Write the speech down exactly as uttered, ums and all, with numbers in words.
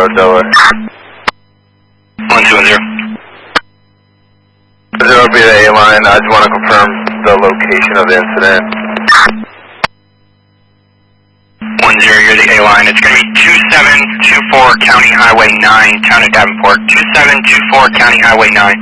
Delaware. one two one zero. Zero be the A-line. I just want to confirm the location of the incident. one zero, you're the A-line. It's going to be two seven two four County Highway nine, Town of Davenport. two seven two four County Highway nine.